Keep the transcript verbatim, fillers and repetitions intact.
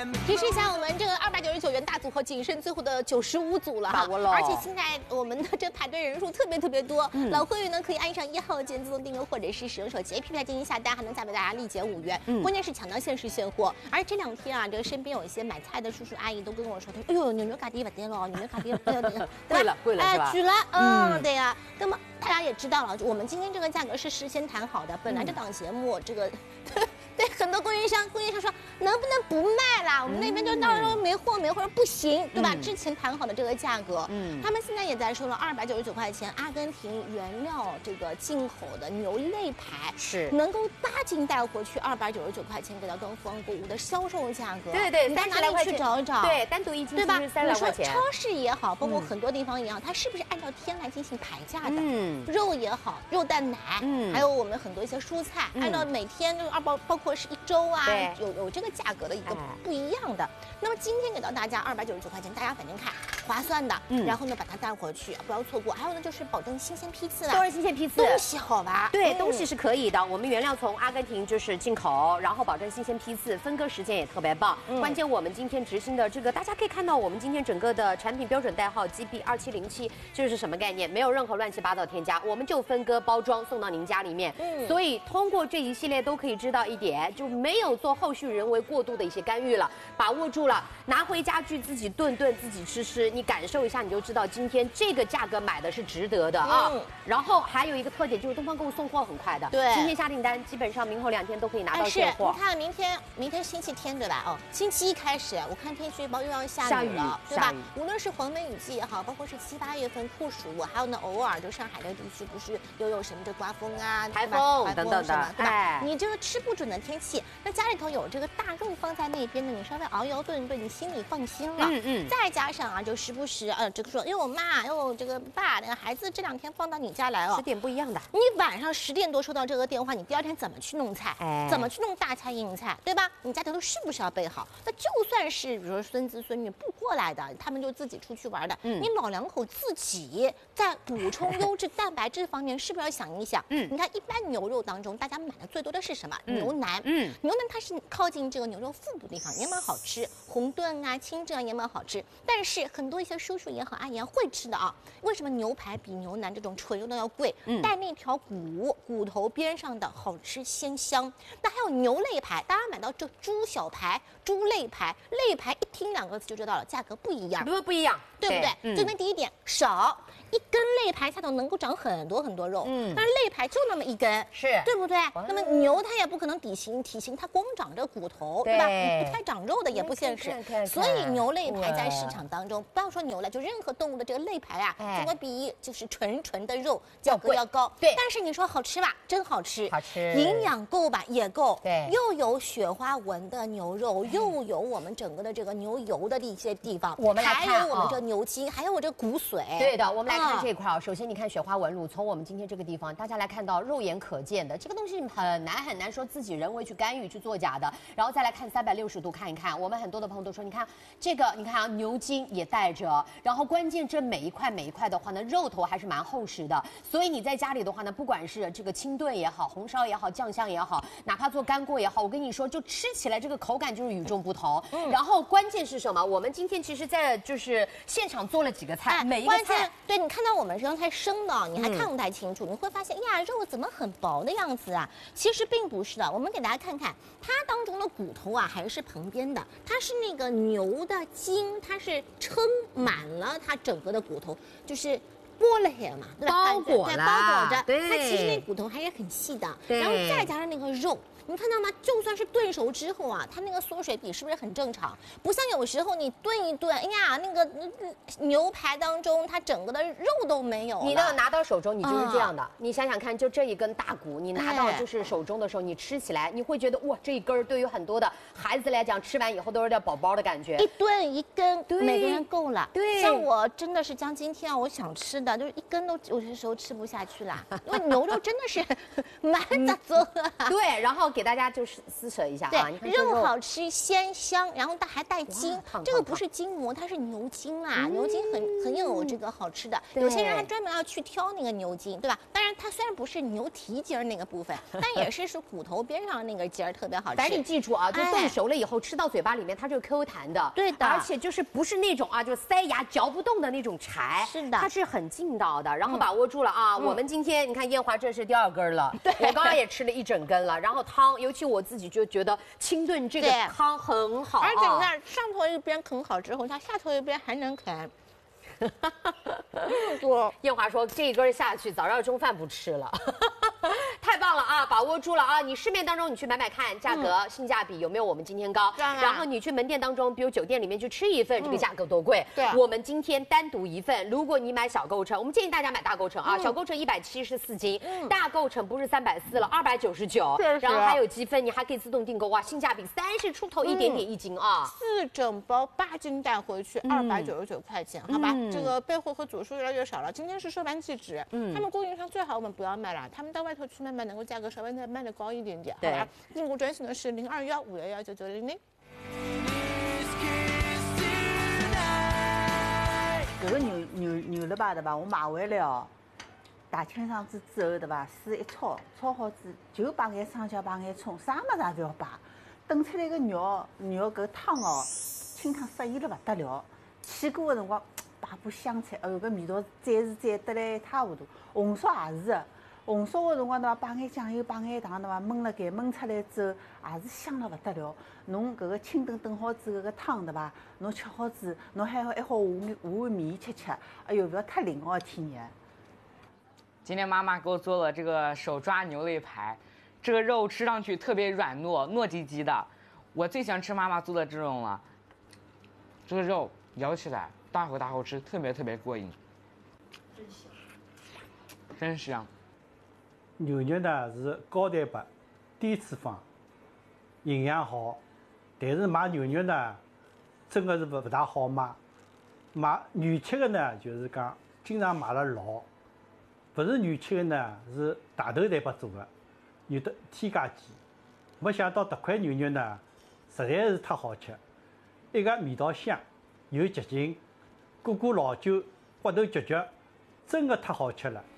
提示一下，我们这个二百九十九元大组合仅剩最后的九十五组了哈，而且现在我们的这排队人数特别特别多。嗯、老会员呢可以按上一号键自动订购，或者是使用手机 A P P 来进行下单，还能再为大家立减五元。嗯、关键是抢到限时现货。而这两天啊，这个身边有一些买菜的叔叔阿姨都跟我说，他说：“哎呦，牛肉咖喱不得了，牛肉咖喱不得了， 贵了贵了是吧？” 哎，举了，嗯，对呀。那么大家也知道了，我们今天这个价格是事先谈好的，本来这档节目这个。对很多供应商，供应商说能不能不卖啦？我们那边就到时候没货没货，不行，对吧？嗯、之前谈好的这个价格，嗯，他们现在也在说了，二百九十九块钱，阿根廷原料这个进口的牛肋排是能够搭进带回去，二百九十九块钱给到东方购物的销售价格。 对对， 你到哪里去找找？ 对，单独一斤对吧？ 三十块钱。 超市也好，包括很多地方也好，它是不是按照天来进行排价的？嗯，肉也好，肉蛋奶，嗯，还有我们很多一些蔬菜，按照每天这个二包包括是一周啊。有有这个价格的一个不一样的。那么今天给到大家二百九十九块钱，大家反正看划算的，嗯，然后呢把它带回去，不要错过。还有呢就是保证新鲜批次的， 都是新鲜批次， 东西好吧？ 对，嗯、东西是可以的。我们原料从阿根廷就是进口，然后保证新鲜批次，分割时间也特别棒。嗯、关键我们今天执行的这个，大家可以看到我们今天整个的产品标准代号 G B 二七零七，这是什么概念？没有任何乱七八糟添加，我们就分割包装送到您家里面。嗯，所以通过这一系列都可以知道一点，就没有做后续人为过度的一些干预了，把握住了，拿回家去自己炖炖，自己吃吃，你感受一下，你就知道今天这个价格买的是值得的啊。嗯、然后还有一个特点就是东方购物送货很快的，对，今天下订单，基本上明后两天都可以拿到现货。 你看明天，明天星期天对吧？哦，星期一开始，我看天气预报又要下雨了，对吧？无论是黄梅雨季也好，包括是七八月份酷暑，还有呢偶尔就上海的地区不是又有什么这刮风啊、 台风等等的， 对吧？你这个吃不准的天气，那家里头有这个大肉放在那边呢，你稍微熬一熬炖一炖，你心里放心了。嗯嗯。再加上啊，就时不时呃，这个说，哎我妈，哎呦这个爸，那个孩子这两天放到你家来哦， 吃点不一样的。 你晚上十点多收到这个电话，你第二天怎么去弄菜？哎，怎么去弄大菜硬菜，对吧？你家头是不是要备好？那就算是比如说孙子孙女不过来的，他们就自己出去玩的，嗯，你老两口自己在补充优质蛋白质方面，是不是要想一想？嗯，你看一般牛肉当中，大家买的最多的是什么？嗯、牛腩。嗯，牛腩它是靠近这个牛肉腹部地方，也蛮好吃，红炖啊、清蒸啊也蛮好吃。但是很多一些叔叔也好、阿姨也会吃的啊。为什么牛排比牛腩这种纯肉的要贵？嗯，带那条骨骨头边上的好吃鲜香。那还有牛肋排，大家买到这猪小排、猪肋排，肋排一听两个字就知道了，价格不一样， 不不一样， 对不对？嗯、这边第一点少。一根肋排下头能够长很多很多肉，嗯，但是肋排就那么一根， 是对不对？那么牛它也不可能体型体型它光长着骨头，对吧？你不太长肉的也不现实，所以牛肋排在市场当中，不要说牛了，就任何动物的这个肋排啊，总会比就是纯纯的肉价格要高。对，但是你说好吃吧，真好吃， 好吃， 营养够吧，也够，对，又有雪花纹的牛肉，又有我们整个的这个牛油的一些地方， 我们还有我们这牛筋，还有我这骨髓。 对的，我们来看这一块啊，首先。你看雪花纹路，从我们今天这个地方，大家来看到肉眼可见的这个东西很难很难说自己人为去干预去作假的。然后再来看三百六十度看一看，我们很多的朋友都说，你看这个，你看啊，牛筋也带着，然后关键这每一块每一块的话呢，肉头还是蛮厚实的。所以你在家里的话呢，不管是这个清炖也好，红烧也好，酱香也好，哪怕做干锅也好，我跟你说，就吃起来这个口感就是与众不同。嗯、然后关键是什么？我们今天其实在就是现场做了几个菜，哎、每一个菜， 对你看到我们刚才。生的你还看不太清楚，嗯、你会发现呀，肉怎么很薄的样子啊？其实并不是的，我们给大家看看，它当中的骨头啊还是旁边的，它是那个牛的筋，它是撑满了它整个的骨头，就是剥了些嘛，对吧？ 包裹了， 包裹着，对，它其实那骨头还是很细的，然后再加上那个肉。你看到吗？就算是炖熟之后啊，它那个缩水比是不是很正常？不像有时候你炖一炖，哎呀，那个牛排当中它整个的肉都没有了。 你那个拿到手中，你就是这样的。啊、你想想看，就这一根大骨，你拿到就是手中的时候，你吃起来你会觉得哇，这一根对于很多的孩子来讲，吃完以后都有点饱饱的感觉。 一顿一根，每个人够了。对，像我真的是将今天啊，我想吃的就是一根都有些时候吃不下去啦，因为牛肉真的是蛮大做的。 对，然后。 给大家就是撕扯一下对啊，你看这肉好吃鲜香，然后它还带筋哇烫， 这个烫不是筋膜，它是牛筋啦，牛筋很很有这个好吃的。 对有些人还专门要去挑那个牛筋，对吧？当然它虽然不是牛蹄筋儿那个部分，但也是是骨头边上那个筋儿特别好吃。 反正你记住啊，就哎冻熟了以后吃到嘴巴里面，它是 Q 弹的， 对的而且就是不是那种啊，就塞牙嚼不动的那种柴， 是的它是很劲道的，然后把握住了啊。我们今天你看燕华这是第二根了，我刚刚也吃了一整根了，然后汤，尤其我自己就觉得清炖这个对汤很好啊， 而且你看上头一边啃好之后，它下头一边还能啃。多燕华说这一根下去，早上中饭不吃了。太棒了啊！把握住了啊！你市面当中你去买买看，价格、嗯、性价比有没有我们今天高？ 然, 然后你去门店当中，比如酒店里面去吃一份，嗯、这个价格多贵？ 对， 我们今天单独一份，如果你买小构成，我们建议大家买大构成啊，嗯、小构成一百七十四斤，嗯、大构成不是三百四了，二百九十九，然后还有积分，你还可以自动订购，哇，性价比三十出头一点点一斤啊！ 四整包八斤带回去，二百九十九块钱，好吧？ 嗯、 这个备货和组数越来越少了，今天是收盘即止，嗯，他们供应商最好我们不要卖了，他们到外头去卖卖，能够价格稍微再卖的高一点点，好吧？订购专线呢是零二幺五幺幺九九零零。 这个牛牛牛肋排对吧？我买回来哦，打清爽子之后对吧？水一焯，焯好子就摆眼生姜，摆眼葱，啥么子也不要摆。炖出来个肉肉搿汤哦，清汤适宜了不得了。起锅的辰光摆把香菜，哎呦搿味道再是再得来一塌糊涂。红烧也是的。红烧的辰光对伐，摆眼酱油，摆眼糖对伐，焖了盖，焖出来之后也是香了不得了。侬搿个清炖炖好之后，搿个汤对伐，侬吃好之，侬还好还好下下碗面吃吃，哎呦，不要太灵哦，天爷！ 今天妈妈给我做了这个手抓牛肋排，这个肉吃上去特别软糯，糯叽叽的。我最喜欢吃妈妈做的这种了，这个肉咬起来大口大口吃，特别特别过瘾。真香，真香。 牛肉呢是高蛋白、低脂肪，营养好，但是买牛肉呢，真的是不不大好买。买原切的呢，就是讲经常买了老，不是原切的呢是大头蛋白做的，有的添加剂。没想到这块牛肉呢，实在是太好吃，一个味道香，又洁净，过过老酒，骨头嚼嚼，真的太好吃了。